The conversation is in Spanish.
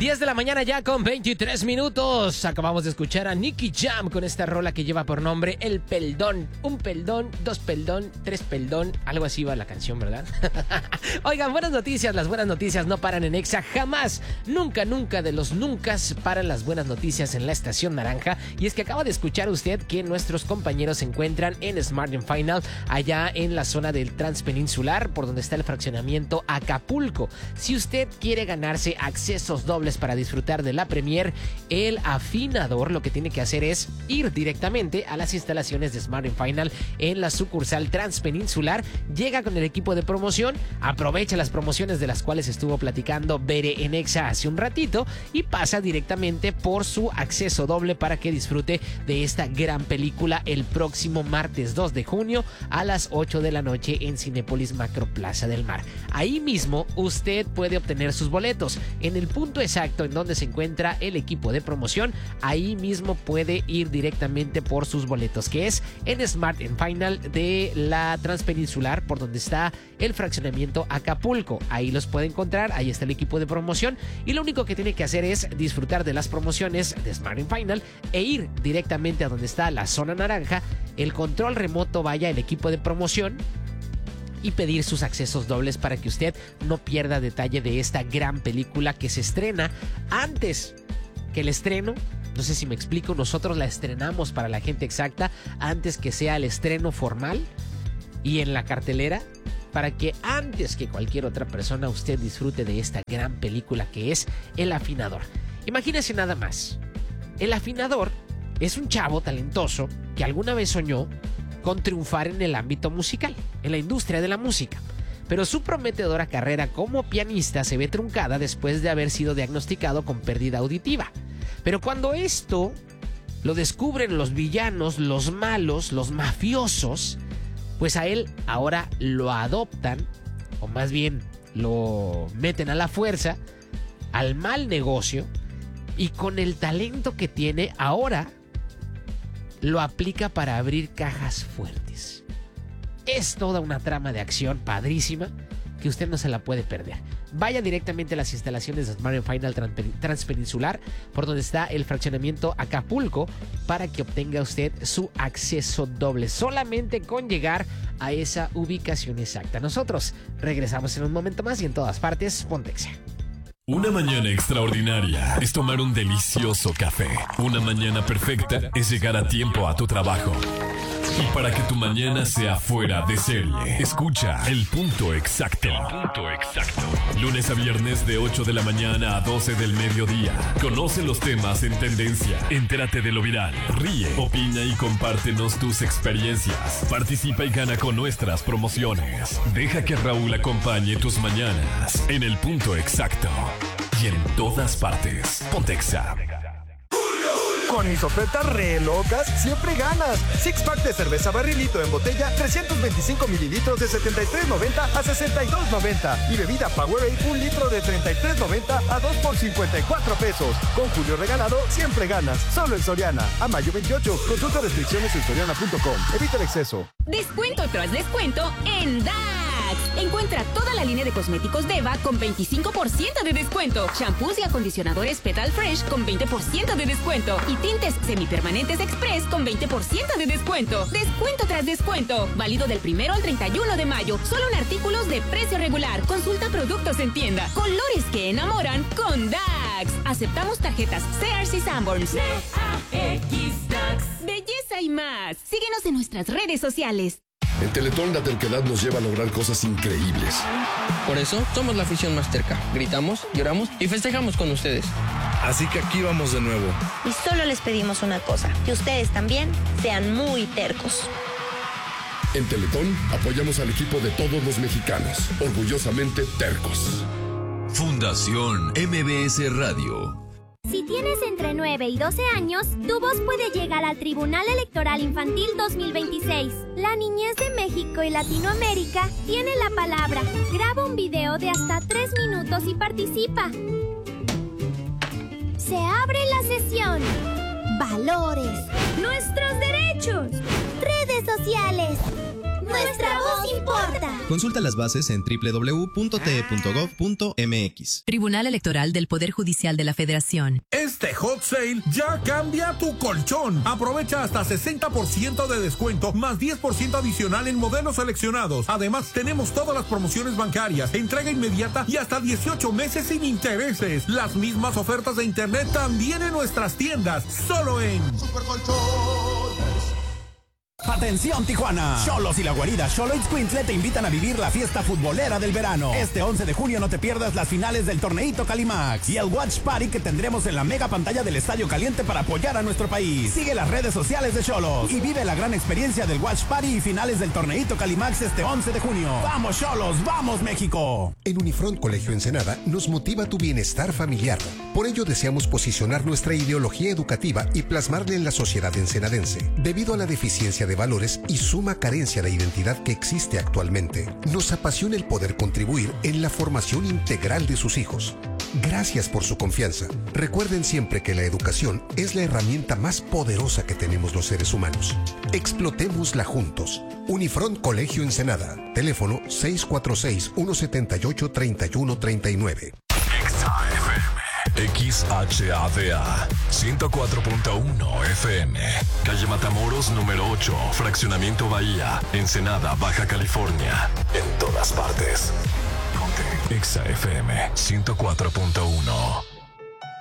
10 de la mañana ya con 23 minutos. Acabamos de escuchar a Nicky Jam con esta rola que lleva por nombre El Peldón. Un peldón, dos peldón, tres peldón. Algo así va la canción, ¿verdad? Oigan, buenas noticias. Las buenas noticias no paran en Exa. Jamás, nunca, nunca de los nunca paran las buenas noticias en la estación naranja. Y es que acaba de escuchar usted que nuestros compañeros se encuentran en Smart & Final, allá en la zona del Transpeninsular, por donde está el fraccionamiento Acapulco. Si usted quiere ganarse accesos dobles para disfrutar de la premier, el afinador lo que tiene que hacer es ir directamente a las instalaciones de Smart & Final en la sucursal Transpeninsular, llega con el equipo de promoción, aprovecha las promociones de las cuales estuvo platicando Bere en Exa hace un ratito y pasa directamente por su acceso doble para que disfrute de esta gran película el próximo martes 2 de junio a las 8 de la noche en Cinépolis Macro Plaza del Mar. Ahí mismo usted puede obtener sus boletos en el punto exacto en donde se encuentra el equipo de promoción. Ahí mismo puede ir directamente por sus boletos, que es en Smart & Final de la Transpeninsular, por donde está el fraccionamiento Acapulco. Ahí los puede encontrar, ahí está el equipo de promoción y lo único que tiene que hacer es disfrutar de las promociones de Smart & Final e ir directamente a donde está la zona naranja, el control remoto, vaya el equipo de promoción, y pedir sus accesos dobles para que usted no pierda detalle de esta gran película que se estrena antes que el estreno. No sé si me explico, nosotros la estrenamos para la gente exacta antes que sea el estreno formal y en la cartelera, para que antes que cualquier otra persona usted disfrute de esta gran película que es El Afinador. Imagínese nada más, El Afinador es un chavo talentoso que alguna vez soñó con triunfar en el ámbito musical, en la industria de la música. Pero su prometedora carrera como pianista se ve truncada después de haber sido diagnosticado con pérdida auditiva. Pero cuando esto lo descubren los villanos, los malos, los mafiosos, pues a él ahora lo adoptan, o más bien lo meten a la fuerza, al mal negocio, y con el talento que tiene ahora lo aplica para abrir cajas fuertes. Es toda una trama de acción padrísima que usted no se la puede perder. Vaya directamente a las instalaciones de Smart & Final Transpeninsular, por donde está el fraccionamiento Acapulco, para que obtenga usted su acceso doble, solamente con llegar a esa ubicación exacta. Nosotros regresamos en un momento más y en todas partes, ponte Exa. Una mañana extraordinaria es tomar un delicioso café. Una mañana perfecta es llegar a tiempo a tu trabajo. Y para que tu mañana sea fuera de serie, escucha El Punto Exacto. El Punto Exacto. Lunes a viernes de 8 de la mañana a 12 del mediodía. Conoce los temas en tendencia. Entérate de lo viral. Ríe, opina y compártenos tus experiencias. Participa y gana con nuestras promociones. Deja que Raúl acompañe tus mañanas en El Punto Exacto. Y en todas partes. Ponte Exa. Con mis ofertas re locas, siempre ganas. Six pack de cerveza barrilito en botella, 325 mililitros de $73.90 a $62.90. Y bebida Powerade, 1 litro de $33.90 a 2 por $54. Con Julio regalado, siempre ganas. Solo en Soriana. A mayo 28. Consulta restricciones en soriana.com. Evita el exceso. Descuento tras descuento en DAX. Encuentra toda la línea de cosméticos Deva con 25% de descuento. Shampoos y acondicionadores Petal Fresh con 20% de descuento. Y tintes semipermanentes Express con 20% de descuento. Descuento tras descuento. Válido del 1 al 31 de mayo. Solo en artículos de precio regular. Consulta productos en tienda. Colores que enamoran con DAX. Aceptamos tarjetas Sears y Sanborns. DAX. Belleza y más. Síguenos en nuestras redes sociales. En Teletón la terquedad nos lleva a lograr cosas increíbles. Por eso somos la afición más terca. Gritamos, lloramos y festejamos con ustedes. Así que aquí vamos de nuevo. Y solo les pedimos una cosa, que ustedes también sean muy tercos. En Teletón apoyamos al equipo de todos los mexicanos, orgullosamente tercos. Fundación MBS Radio. Si tienes entre 9 y 12 años, tu voz puede llegar al Tribunal Electoral Infantil 2026. La niñez de México y Latinoamérica tiene la palabra. Graba un video de hasta 3 minutos y participa. Se abre la sesión. Valores. Nuestros derechos. Redes sociales. Nuestra voz importa. Consulta las bases en www.te.gov.mx. Tribunal Electoral del Poder Judicial de la Federación. Este hot sale ya cambia tu colchón. Aprovecha hasta 60% de descuento más 10% adicional en modelos seleccionados. Además, tenemos todas las promociones bancarias, entrega inmediata y hasta 18 meses sin intereses. Las mismas ofertas de internet también en nuestras tiendas, solo en Supercolchones. Atención Tijuana, Xolos y la guarida Xolo Ixcuintle te invitan a vivir la fiesta futbolera del verano. Este 11 de junio no te pierdas las finales del torneito Calimax y el Watch Party que tendremos en la mega pantalla del Estadio Caliente para apoyar a nuestro país. Sigue las redes sociales de Xolos y vive la gran experiencia del Watch Party y finales del torneito Calimax este 11 de junio. ¡Vamos Xolos! ¡Vamos México! En Unifront Colegio Ensenada nos motiva tu bienestar familiar. Por ello deseamos posicionar nuestra ideología educativa y plasmarla en la sociedad ensenadense. Debido a la deficiencia de valores y suma carencia de identidad que existe actualmente, nos apasiona el poder contribuir en la formación integral de sus hijos. Gracias por su confianza. Recuerden siempre que la educación es la herramienta más poderosa que tenemos los seres humanos. Explotémosla juntos. Unifront Colegio Ensenada. Teléfono 646-178-3139. XHADA 104.1 FM, calle Matamoros número 8, fraccionamiento Bahía, Ensenada, Baja California. En todas partes. Ponte XFM 104.1.